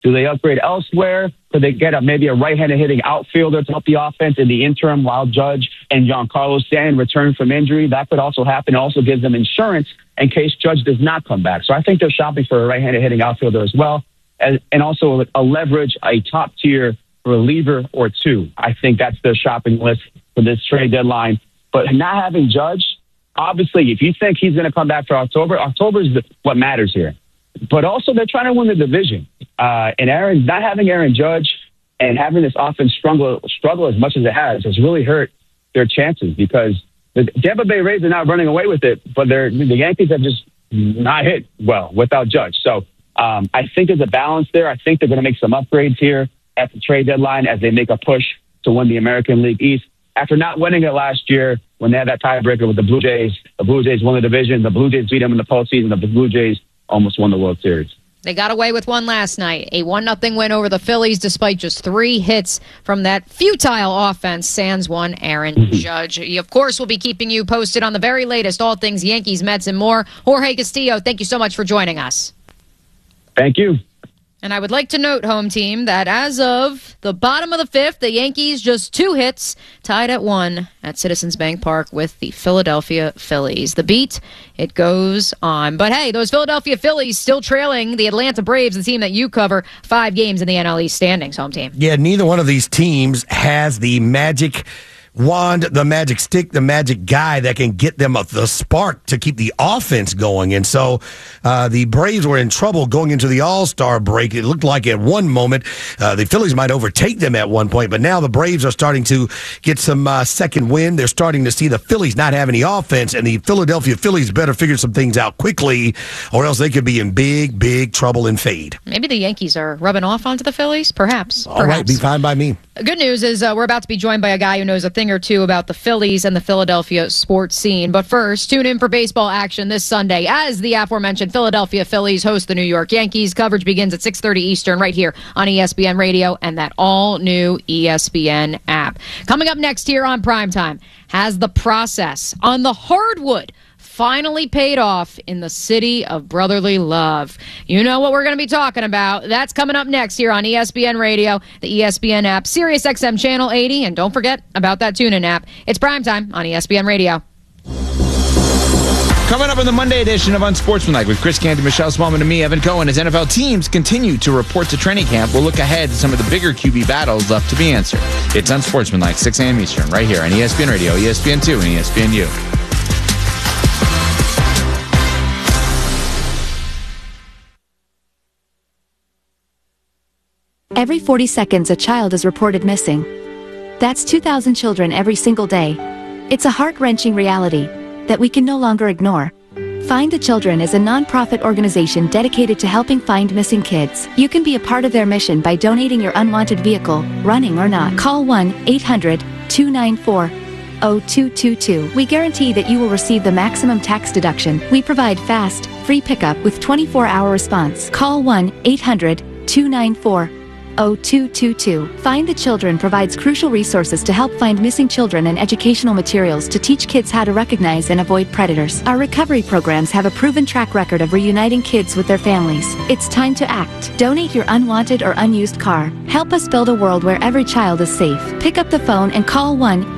Do they upgrade elsewhere? Could they get maybe a right-handed hitting outfielder to help the offense in the interim while Judge and Giancarlo Stanton return from injury? That could also happen. It also gives them insurance in case Judge does not come back. So I think they're shopping for a right-handed hitting outfielder as well, and also a leverage, a top-tier reliever or two. I think that's their shopping list for this trade deadline. But not having Judge, obviously, if you think he's going to come back for October is what matters here. But also, they're trying to win the division. And not having Aaron Judge and having this offense struggle as much as it has really hurt their chances, because the Tampa Bay Rays are not running away with it, but the Yankees have just not hit well without Judge. So I think there's a balance there. I think they're going to make some upgrades here at the trade deadline as they make a push to win the American League East. After not winning it last year when they had that tiebreaker with the Blue Jays won the division. The Blue Jays beat them in the postseason. The Blue Jays almost won the World Series. They got away with one last night, a 1-0 win over the Phillies despite just 3 hits from that futile offense. Sans one, Aaron Judge. He, of course, will be keeping you posted on the very latest, all things Yankees, Mets, and more. Jorge Castillo, thank you so much for joining us. Thank you. And I would like to note, home team, that as of the bottom of the 5th, the Yankees just 2 hits, tied at 1 at Citizens Bank Park with the Philadelphia Phillies. The beat, it goes on. But hey, those Philadelphia Phillies still trailing the Atlanta Braves, the team that you cover, 5 games in the NL East standings, home team. Yeah, neither one of these teams has the magic wand, the magic stick, the magic guy that can get them the spark to keep the offense going. And so the Braves were in trouble going into the All-Star break. It looked like at one moment the Phillies might overtake them at one point, but now the Braves are starting to get some second wind. They're starting to see the Phillies not have any offense, and the Philadelphia Phillies better figure some things out quickly, or else they could be in big, big trouble and fade. Maybe the Yankees are rubbing off onto the Phillies? Perhaps. All right, be fine by me. Good news is we're about to be joined by a guy who knows a thing or two about the Phillies and the Philadelphia sports scene. But first, tune in for baseball action this Sunday as the aforementioned Philadelphia Phillies host the New York Yankees. Coverage begins at 6:30 Eastern right here on ESPN Radio and that all-new ESPN app. Coming up next here on Primetime, has the process on the hardwood finally paid off in the city of brotherly love? You know what we're going to be talking about. That's coming up next here on ESPN Radio, the ESPN app, Sirius XM Channel 80, and don't forget about that TuneIn app. It's Primetime on ESPN Radio. Coming up on the Monday edition of Unsportsmanlike with Chris Canty, Michelle Smallman, and me, Evan Cohen, as NFL teams continue to report to training camp, we'll look ahead to some of the bigger QB battles left to be answered. It's Unsportsmanlike, 6 a.m. Eastern, right here on ESPN Radio, ESPN2, and ESPNU. Every 40 seconds, a child is reported missing. That's 2,000 children every single day. It's a heart-wrenching reality that we can no longer ignore. Find the Children is a non-profit organization dedicated to helping find missing kids. You can be a part of their mission by donating your unwanted vehicle, running or not. Call 1-800-294-0222. We guarantee that you will receive the maximum tax deduction. We provide fast, free pickup with 24-hour response. Call 1-800-294-0222. Find the Children provides crucial resources to help find missing children and educational materials to teach kids how to recognize and avoid predators. Our recovery programs have a proven track record of reuniting kids with their families. It's time to act. Donate your unwanted or unused car. Help us build a world where every child is safe. Pick up the phone and call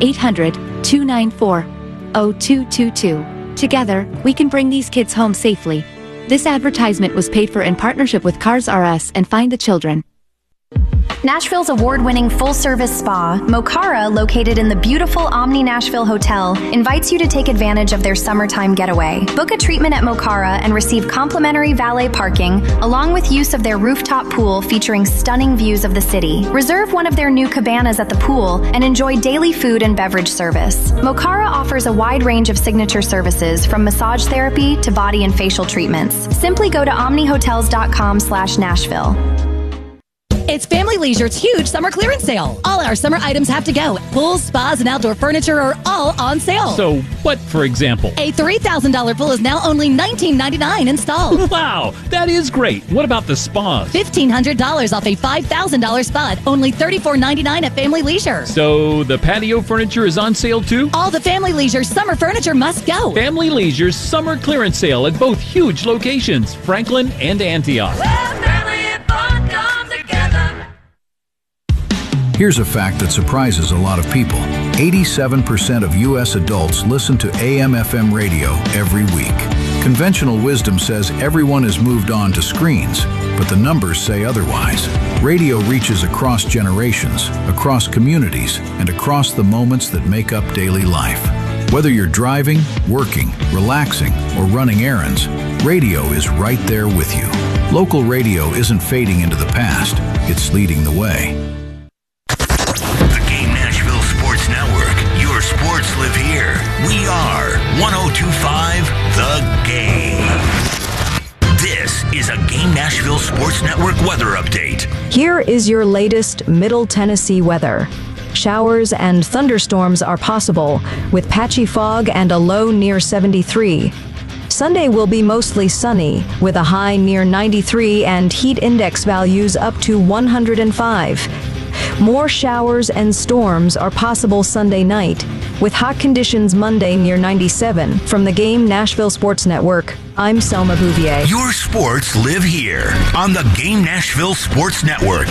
1-800-294-0222. Together, we can bring these kids home safely. This advertisement was paid for in partnership with Cars R Us and Find the Children. Nashville's award-winning full-service spa, Mokara, located in the beautiful Omni Nashville Hotel, invites you to take advantage of their summertime getaway. Book a treatment at Mokara and receive complimentary valet parking, along with use of their rooftop pool featuring stunning views of the city. Reserve one of their new cabanas at the pool and enjoy daily food and beverage service. Mokara offers a wide range of signature services, from massage therapy to body and facial treatments. Simply go to omnihotels.com/Nashville. It's Family Leisure's huge summer clearance sale. All our summer items have to go. Pools, spas, and outdoor furniture are all on sale. So what, for example? A $3,000 pool is now only $19.99 installed. Wow, that is great. What about the spas? $1,500 off a $5,000 spa, only $34.99 at Family Leisure. So the patio furniture is on sale too? All the Family Leisure summer furniture must go. Family Leisure's summer clearance sale at both huge locations, Franklin and Antioch. Here's a fact that surprises a lot of people. 87% of U.S. adults listen to AM/FM radio every week. Conventional wisdom says everyone has moved on to screens, but the numbers say otherwise. Radio reaches across generations, across communities, and across the moments that make up daily life. Whether you're driving, working, relaxing, or running errands, radio is right there with you. Local radio isn't fading into the past, it's leading the way. The Game Nashville Sports Network. Your sports live here. We are 102.5 The Game. This is a Game Nashville Sports Network weather update. Here is your latest Middle Tennessee weather. Showers and thunderstorms are possible, with patchy fog and a low near 73. Sunday will be mostly sunny, with a high near 93 and heat index values up to 105. More showers and storms are possible Sunday night, with hot conditions Monday near 97. From the Game Nashville Sports Network, I'm Selma Bouvier. Your sports live here on the Game Nashville Sports Network.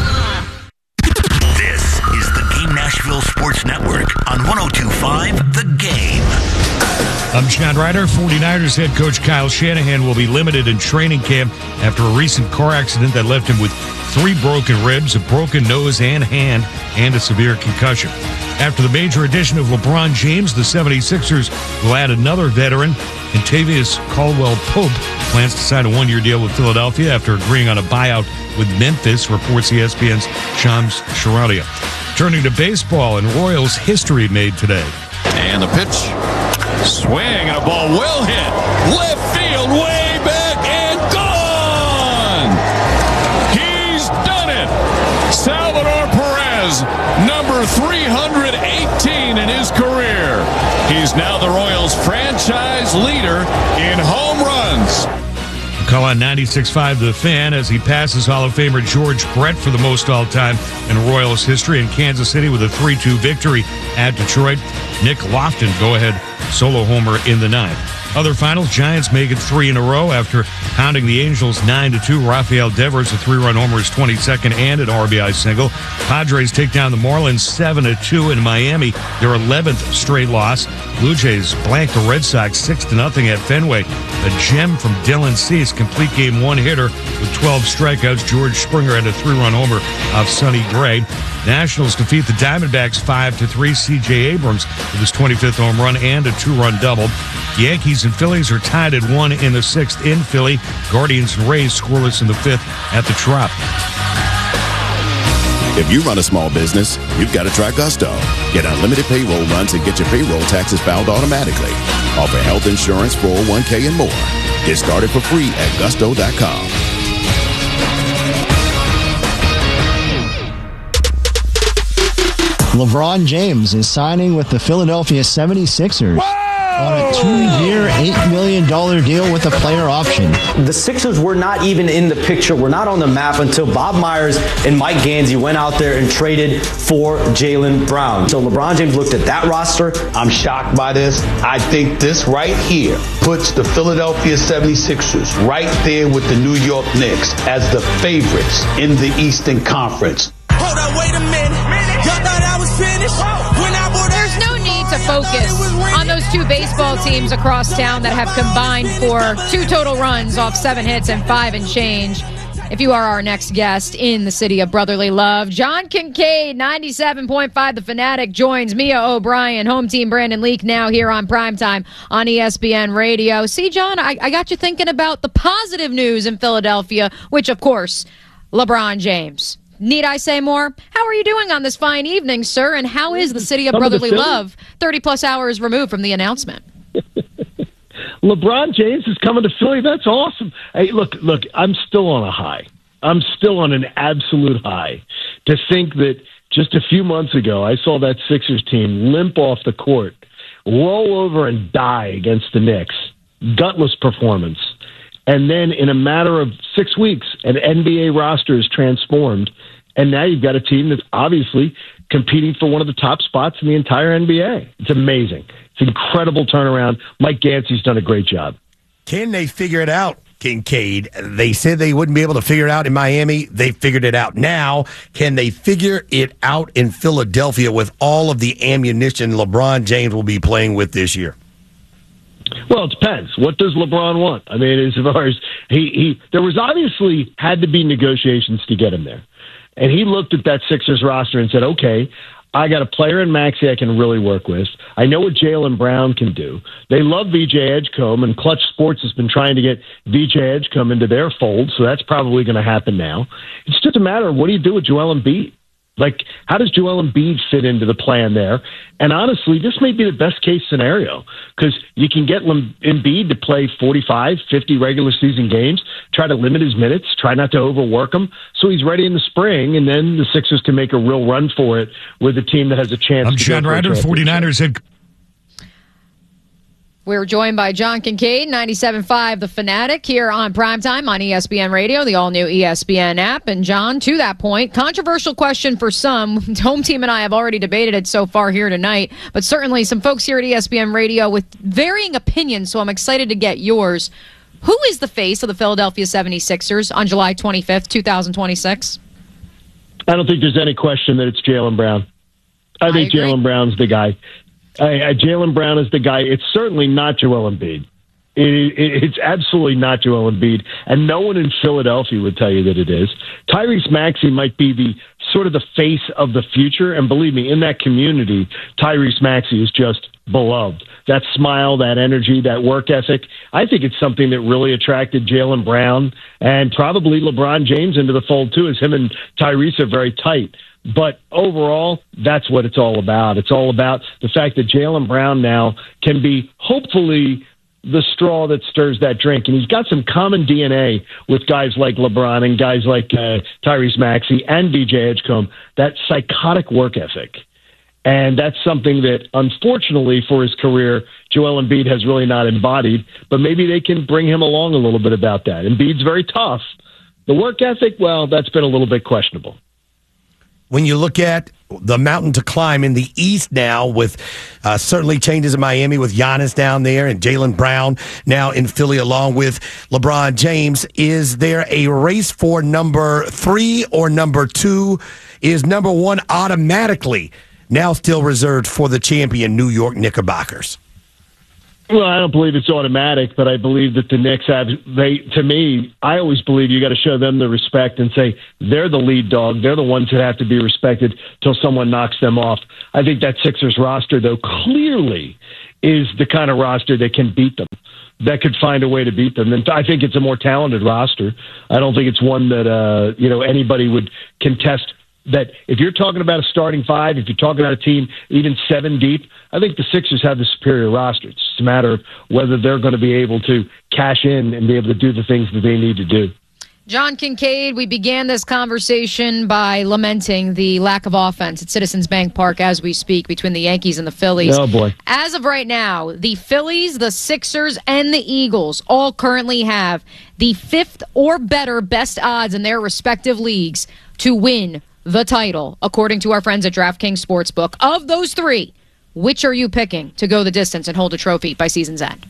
This is the Game Nashville Sports Network on 102.5 The Game. I'm John Ryder. 49ers head coach Kyle Shanahan will be limited in training camp after a recent car accident that left him with 3 broken ribs, a broken nose and hand, and a severe concussion. After the major addition of LeBron James, the 76ers will add another veteran. Kentavious Caldwell-Pope plans to sign a 1-year deal with Philadelphia after agreeing on a buyout with Memphis, reports ESPN's Shams Charania. Turning to baseball, and Royals history made today. And the pitch. Swing, and a ball will hit. Left field, way back, and gone! He's done it! Salvador Perez, number 318 in his career. He's now the Royals' franchise leader in home runs. Call on 96.5 The Fan as he passes Hall of Famer George Brett for the most all-time in Royals history in Kansas City with a 3-2 victory at Detroit. Nick Lofton go-ahead solo homer in the 9th. Other finals, Giants make it 3 in a row after pounding the Angels 9-2. Rafael Devers, a 3-run homer, his 22nd and an RBI single. Padres take down the Marlins 7-2 in Miami, their 11th straight loss. Blue Jays blank the Red Sox 6-0 at Fenway. A gem from Dylan Cease, complete game one-hitter with 12 strikeouts. George Springer had a 3-run homer off Sonny Gray. Nationals defeat the Diamondbacks 5-3. C.J. Abrams with his 25th home run and a 2-run double. Yankees and Phillies are tied at 1 in the 6th in Philly. Guardians and Rays scoreless in the 5th at the Trop. If you run a small business, you've got to try Gusto. Get unlimited payroll runs and get your payroll taxes filed automatically. Offer health insurance, 401k, and more. Get started for free at gusto.com. LeBron James is signing with the Philadelphia 76ers. On a 2-year, $8 million deal with a player option. The Sixers were not even in the picture. We're not on the map until Bob Myers and Mike Gansey went out there and traded for Jaylen Brown. So LeBron James looked at that roster. I'm shocked by this. I think this right here puts the Philadelphia 76ers right there with the New York Knicks as the favorites in the Eastern Conference. Hold on, wait a minute. Y'all thought I was finished? There's no need to focus on those 2 baseball teams across town that have combined for 2 total runs off 7 hits and 5 and change. If you are our next guest in the city of brotherly love, John Kincaid, 97.5 The Fanatic, joins Mia O'Brien, home team Brandon Leak, now here on Primetime on ESPN Radio. See, John, I got you thinking about the positive news in Philadelphia, which, of course, LeBron James. Need I say more? How are you doing on this fine evening, sir? And how is the city of brotherly love 30-plus hours removed from the announcement? LeBron James is coming to Philly. That's awesome. Hey, look, I'm still on a high. I'm still on an absolute high. To think that just a few months ago, I saw that Sixers team limp off the court, roll over and die against the Knicks. Gutless performance. And then in a matter of 6 weeks, an NBA roster is transformed. And now you've got a team that's obviously competing for one of the top spots in the entire NBA. It's amazing. It's an incredible turnaround. Mike Gansey's done a great job. Can they figure it out? Kincaid. They said they wouldn't be able to figure it out in Miami. They figured it out. Now, can they figure it out in Philadelphia with all of the ammunition LeBron James will be playing with this year? Well, it depends. What does LeBron want? I mean, as far as there was obviously had to be negotiations to get him there. And he looked at that Sixers roster and said, okay, I got a player in Maxey I can really work with. I know what Jaylen Brown can do. They love VJ Edgecombe, and Clutch Sports has been trying to get VJ Edgecombe into their fold, so that's probably going to happen now. It's just a matter of what do you do with Joel Embiid? Like, how does Joel Embiid fit into the plan there? And honestly, this may be the best case scenario because you can get Embiid to play 45, 50 regular season games, try to limit his minutes, try not to overwork him, so he's ready in the spring, and then the Sixers can make a real run for it with a team that has a chance. I'm John Ryder, 49ers head. We're joined by John Kincaid, 97.5 The Fanatic, here on Primetime on ESPN Radio, the all-new ESPN app. And, John, to that point, controversial question for some. Home Team and I have already debated it so far here tonight, but certainly some folks here at ESPN Radio with varying opinions, so I'm excited to get yours. Who is the face of the Philadelphia 76ers on July 25th, 2026? I don't think there's any question that it's Jaylen Brown. I think Jaylen Brown's the guy. Jaylen Brown is the guy. It's certainly not Joel Embiid. It's absolutely not Joel Embiid, and no one in Philadelphia would tell you that it is. Tyrese Maxey might be the sort of the face of the future, and believe me, in that community, Tyrese Maxey is just beloved. That smile, that energy, that work ethic, I think it's something that really attracted Jaylen Brown and probably LeBron James into the fold, too, as him and Tyrese are very tight. But overall, that's what it's all about. It's all about the fact that Jaylen Brown now can be hopefully the straw that stirs that drink. And he's got some common DNA with guys like LeBron and guys like Tyrese Maxey and VJ Edgecombe, that psychotic work ethic. And that's something that, unfortunately, for his career, Joel Embiid has really not embodied. But maybe they can bring him along a little bit about that. Embiid's very tough. The work ethic, well, that's been a little bit questionable. When you look at the mountain to climb in the East now with certainly changes in Miami with Giannis down there and Jaylen Brown now in Philly along with LeBron James, is there a race for number 3 or number 2? Is number 1 automatically now still reserved for the champion New York Knickerbockers? Well, I don't believe it's automatic, but I believe that the Knicks have, to me, I always believe you got to show them the respect and say they're the lead dog. They're the ones that have to be respected till someone knocks them off. I think that Sixers roster, though, clearly is the kind of roster that can beat them, that could find a way to beat them. And I think it's a more talented roster. I don't think it's one that, anybody would contest. That if you're talking about a starting 5, if you're talking about a team even 7 deep, I think the Sixers have the superior roster. It's just a matter of whether they're going to be able to cash in and be able to do the things that they need to do. John Kincaid, we began this conversation by lamenting the lack of offense at Citizens Bank Park as we speak between the Yankees and the Phillies. Oh, boy. As of right now, the Phillies, the Sixers, and the Eagles all currently have the 5th or better best odds in their respective leagues to win the title, according to our friends at DraftKings Sportsbook. Of those 3, which are you picking to go the distance and hold a trophy by season's end?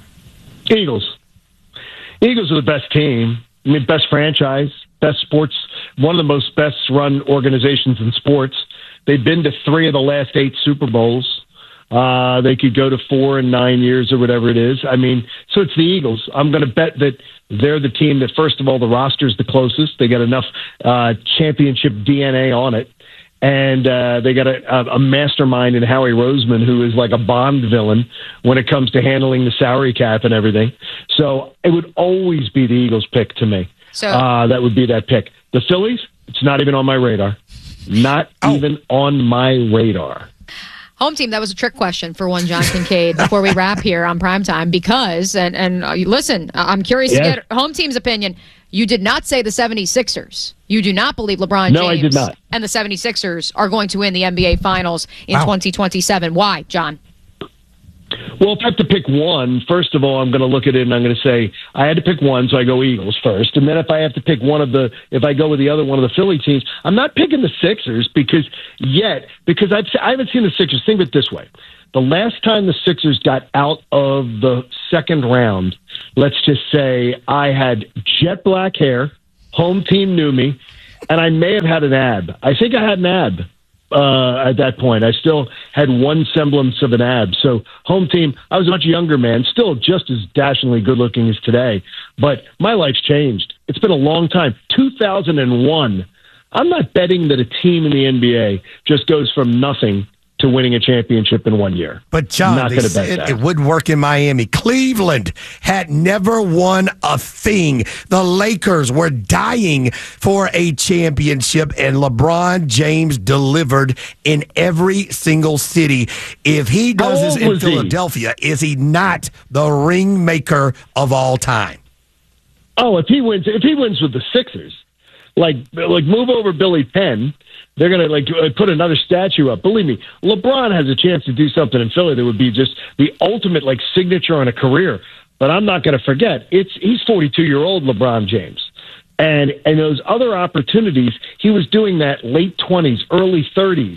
Eagles. Eagles are the best team. I mean, best franchise, best sports, one of the most best-run organizations in sports. They've been to 3 of the last 8 Super Bowls. They could go to 4 in 9 years or whatever it is. I mean, so it's the Eagles. I'm going to bet that they're the team that, first of all, the roster's the closest. They got enough championship DNA on it. And they got a mastermind in Howie Roseman, who is like a Bond villain when it comes to handling the salary cap and everything. So it would always be the Eagles' pick to me. So that would be that pick. The Phillies, it's not even on my radar. Not even on my radar. Home Team, that was a trick question for one John Kincaid before we wrap here on Primetime because, and listen, I'm curious to get Home Team's opinion. You did not say the 76ers. You do not believe LeBron James I did not. And the 76ers are going to win the NBA Finals in 2027. Why, John? Well, if I have to pick one, first of all, I'm going to look at it and I'm going to say I had to pick one, so I go Eagles first. And then if I have to pick if I go with the other one of the Philly teams, I'm not picking the Sixers because I haven't seen the Sixers. Think of it this way. The last time the Sixers got out of the second round, let's just say I had jet black hair, home team knew me, and I may have had an ab. I think I had an ab. At that point, I still had one semblance of an ab. So home team, I was a much younger man, still just as dashingly good looking as today. But my life's changed. It's been a long time. 2001. I'm not betting that a team in the NBA just goes from nothing to winning a championship in 1 year. But, John, it wouldn't work in Miami. Cleveland had never won a thing. The Lakers were dying for a championship, and LeBron James delivered in every single city. If he does this in Philadelphia, is he not the ring maker of all time? Oh, if he wins with the Sixers, like move over Billy Penn, they're going to put another statue up. Believe me, LeBron has a chance to do something in Philly that would be just the ultimate signature on a career. But I'm not going to forget, he's 42-year-old LeBron James. And those other opportunities, he was doing that late 20s, early 30s,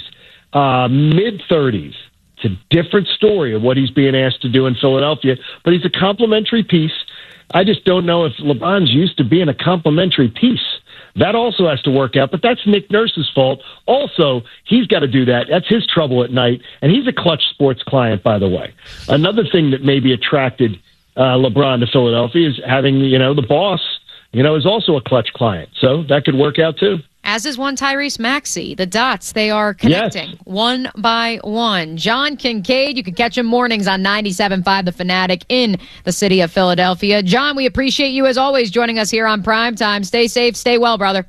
mid-30s. It's a different story of what he's being asked to do in Philadelphia. But he's a complimentary piece. I just don't know if LeBron's used to being a complimentary piece. That also has to work out, but that's Nick Nurse's fault. Also, he's got to do that. That's his trouble at night, and he's a Clutch Sports client, by the way. Another thing that maybe attracted LeBron to Philadelphia is having, the boss, is also a Clutch client. So that could work out, too. As is one Tyrese Maxey. The dots, they are connecting one by one. John Kincaid, you can catch him mornings on 97.5 The Fanatic in the city of Philadelphia. John, we appreciate you as always joining us here on Primetime. Stay safe, stay well, brother.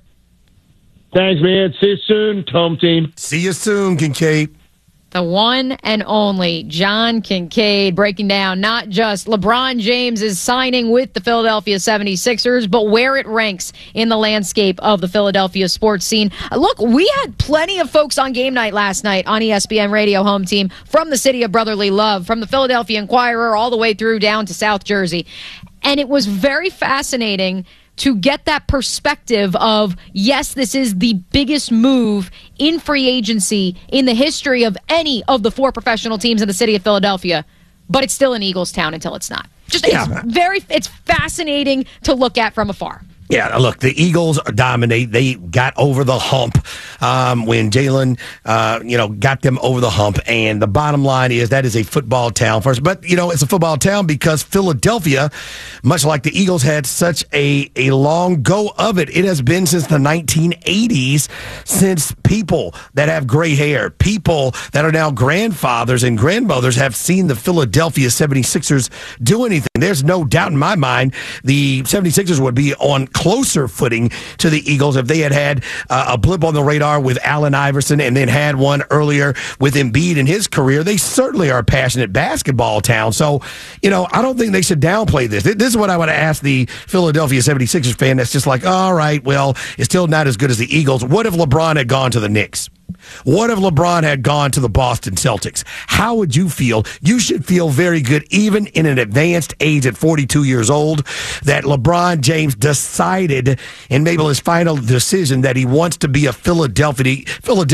Thanks, man. See you soon, home team. See you soon, Kincaid. The one and only John Kincaid breaking down not just LeBron James' signing with the Philadelphia 76ers, but where it ranks in the landscape of the Philadelphia sports scene. Look, we had plenty of folks on game night last night on ESPN Radio Home Team from the city of brotherly love, from the Philadelphia Inquirer all the way through down to South Jersey. And it was very fascinating to get that perspective of, yes, this is the biggest move in free agency in the history of any of the four professional teams in the city of Philadelphia, but it's still an Eagles town until it's not. It's fascinating to look at from afar. Yeah, look, the Eagles dominate. They got over the hump when Jalen, got them over the hump. And the bottom line is that is a football town first. But, it's a football town because Philadelphia, much like the Eagles, had such a long go of it. It has been since the 1980s, since people that have gray hair, people that are now grandfathers and grandmothers have seen the Philadelphia 76ers do anything. There's no doubt in my mind the 76ers would be on closer footing to the Eagles if they had a blip on the radar with Allen Iverson and then had one earlier with Embiid in his career. They certainly are a passionate basketball town. So, I don't think they should downplay this. This is what I want to ask the Philadelphia 76ers fan that's just like, all right, well, it's still not as good as the Eagles. What if LeBron had gone to the Knicks? What if LeBron had gone to the Boston Celtics? How would you feel? You should feel very good, even in an advanced age at 42 years old, that LeBron James decided and made his final decision that he wants to be a Philadelphia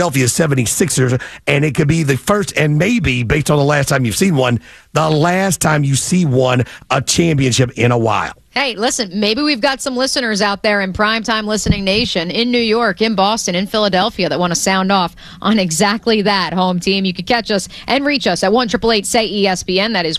76ers, and it could be the first and maybe, based on the last time you've seen one, the last time you see one, a championship in a while. Hey, listen, maybe we've got some listeners out there in Primetime Listening Nation in New York, in Boston, in Philadelphia that want to sound off on exactly that, home team. You can catch us and reach us at 1-888-SAY-ESPN. That is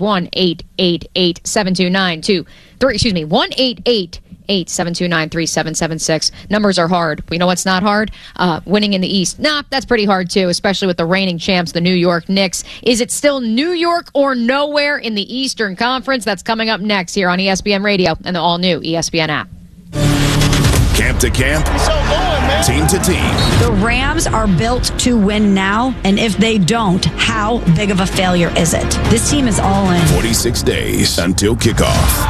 1-888-729-3776. Numbers are hard. We know what's not hard? Winning in the East. Nah, that's pretty hard too, especially with the reigning champs, the New York Knicks. Is it still New York or nowhere in the Eastern Conference? That's coming up next here on ESPN Radio and the all-new ESPN app. Camp to camp, team to team. The Rams are built to win now, and if they don't, how big of a failure is it? This team is all in. 46 days until kickoff.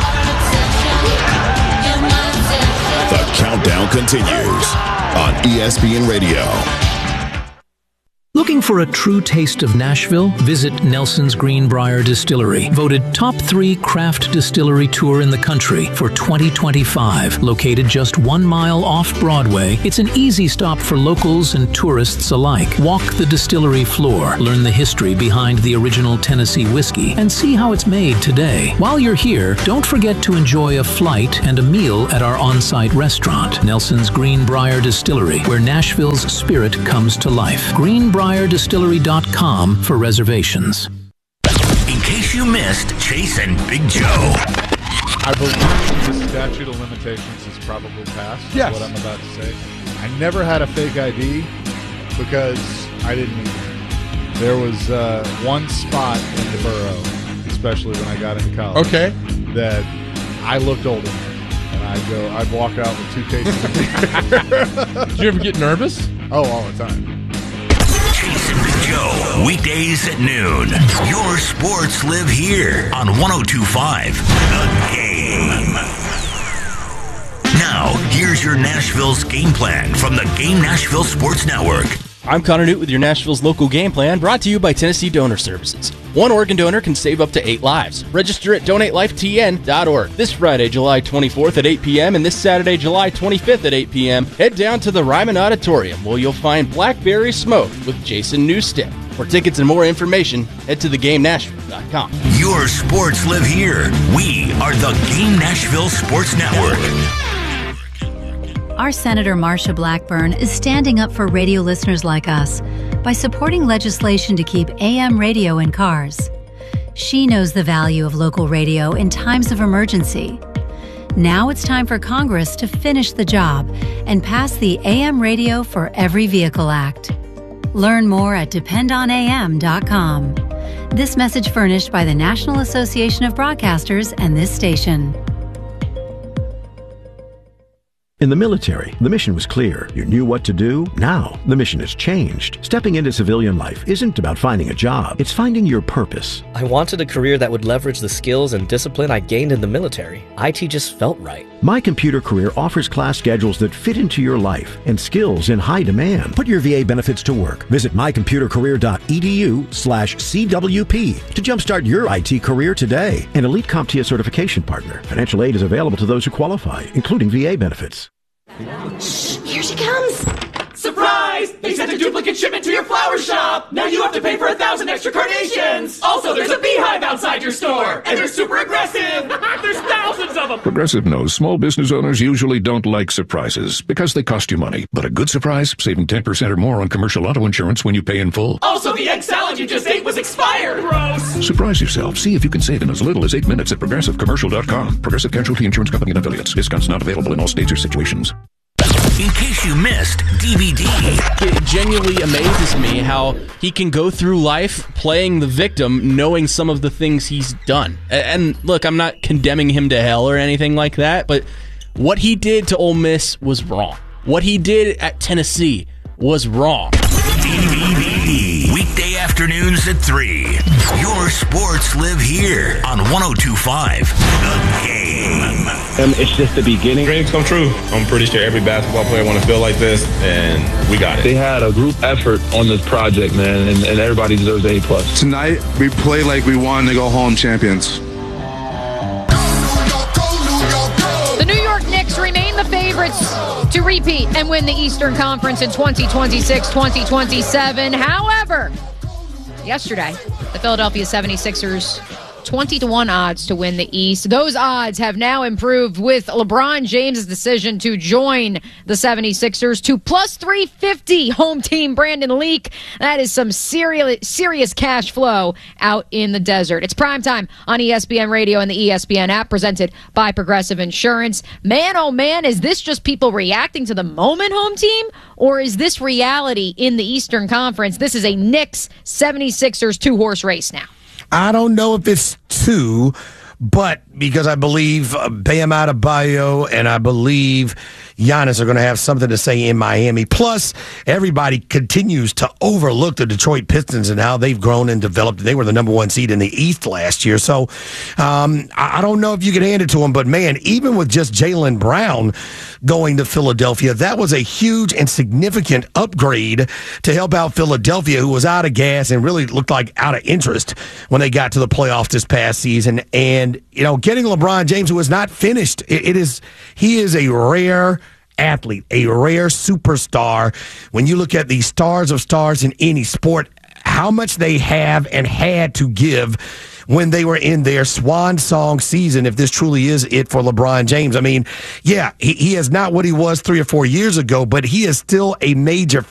The countdown continues on ESPN Radio. Looking for a true taste of Nashville? Visit Nelson's Greenbrier Distillery, voted top 3 craft distillery tour in the country for 2025. Located just 1 mile off Broadway, it's an easy stop for locals and tourists alike. Walk the distillery floor, learn the history behind the original Tennessee whiskey, and see how it's made today. While you're here, don't forget to enjoy a flight and a meal at our on-site restaurant, Nelson's Greenbrier Distillery, where Nashville's spirit comes to life. Greenbrierdistillery.com for reservations. In case you missed Chase and Big Joe. I believe the statute of limitations is probably passed. Yes. What I'm about to say. I never had a fake ID because I didn't need it. There was one spot in the borough, especially when I got into college, that I looked older. And I'd walk out with 2 cases of beer. Did you ever get nervous? Oh, all the time. Chase and Big Joe, weekdays at noon. Your sports live here on 102.5 The Game. Now, here's your Nashville's game plan from the Game Nashville Sports Network. I'm Connor Newt with your Nashville's local game plan, brought to you by Tennessee Donor Services. One organ donor can save up to 8 lives. Register at donatelifetn.org. This Friday, July 24th at 8 p.m. and this Saturday, July 25th at 8 p.m., head down to the Ryman Auditorium where you'll find Blackberry Smoke with Jason Newsted. For tickets and more information, head to thegamenashville.com. Your sports live here. We are the Game Nashville Sports Network. Our Senator Marsha Blackburn is standing up for radio listeners like us by supporting legislation to keep AM radio in cars. She knows the value of local radio in times of emergency. Now it's time for Congress to finish the job and pass the AM Radio for Every Vehicle Act. Learn more at dependonam.com. This message furnished by the National Association of Broadcasters and this station. In the military, the mission was clear. You knew what to do. Now, the mission has changed. Stepping into civilian life isn't about finding a job. It's finding your purpose. I wanted a career that would leverage the skills and discipline I gained in the military. IT just felt right. My Computer Career offers class schedules that fit into your life and skills in high demand. Put your VA benefits to work. Visit mycomputercareer.edu/CWP to jumpstart your IT career today. An Elite CompTIA certification partner. Financial aid is available to those who qualify, including VA benefits. Shh, here she comes. Surprise! They sent a duplicate shipment to your flower shop. Now you have to pay for 1,000 extra carnations. Also, there's a beehive outside your store, and they're super aggressive. There's thousands of them. Progressive knows small business owners usually don't like surprises because they cost you money. But a good surprise, saving 10% or more on commercial auto insurance when you pay in full. Also, the egg salad you just ate was expired. Gross. Surprise yourself. See if you can save in as little as 8 minutes at ProgressiveCommercial.com. Progressive Casualty Insurance Company and Affiliates. Discounts not available in all states or situations. In case you missed DVD. It genuinely amazes me how he can go through life playing the victim, knowing some of the things he's done. And look, I'm not condemning him to hell or anything like that, but what he did to Ole Miss was wrong. What he did at Tennessee was wrong. DVD. Weekday afternoons at 3. Your sports live here on 102.5 The Game. It's just the beginning. Dreams come true. I'm pretty sure every basketball player want to feel like this, and we got it. They had a group effort on this project, man, and everybody deserves an A+. Tonight, we play like we won to go home champions. The New York Knicks remain the favorites to repeat and win the Eastern Conference in 2026-2027. However, yesterday, the Philadelphia 76ers 20-1 odds to win the East. Those odds have now improved with LeBron James' decision to join the 76ers to plus 350 home team Brandon Leak. That is some serious cash flow out in the desert. It's primetime on ESPN Radio and the ESPN app, presented by Progressive Insurance. Man, oh man, is this just people reacting to the moment, home team? Or is this reality in the Eastern Conference? This is a Knicks 76ers two-horse race now. I don't know if it's two, but because I believe Bam Adebayo and I believe Giannis are going to have something to say in Miami. Plus, everybody continues to overlook the Detroit Pistons and how they've grown and developed. They were the number 1 seed in the East last year. So I don't know if you can hand it to them, but man, even with just Jaylen Brown going to Philadelphia, that was a huge and significant upgrade to help out Philadelphia, who was out of gas and really looked like out of interest when they got to the playoffs this past season. And, you know, getting LeBron James, who is not finished, he is a rare athlete, a rare superstar. When you look at the stars of stars in any sport, how much they have and had to give when they were in their swan song season, if this truly is it for LeBron James. I mean, yeah, he is not what he was 3 or 4 years ago, but he is still a major